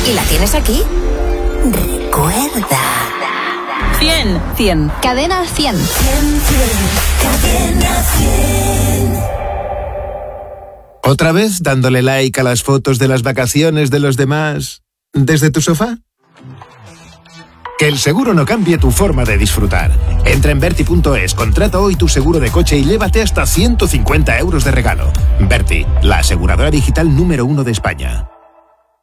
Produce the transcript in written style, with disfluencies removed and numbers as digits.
¿Y la tienes aquí? Recuerda. 100. Cadena 100. Cadena 100. ¿Otra vez dándole like a las fotos de las vacaciones de los demás desde tu sofá? Que el seguro no cambie tu forma de disfrutar. Entra en Verti.es, contrata hoy tu seguro de coche y llévate hasta 150 euros de regalo. Verti, la aseguradora digital número 1 de España.